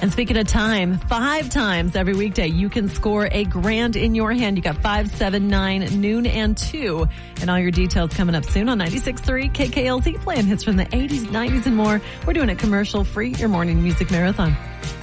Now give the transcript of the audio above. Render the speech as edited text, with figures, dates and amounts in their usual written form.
And speaking of time, 5 times every weekday, you can score a grand in your hand. You got 5, 7, 9, noon, and 2. And all your details coming up soon on 96.3 KKLZ, playing hits from the 80s, 90s, and more. We're doing a commercial-free, your morning music marathon.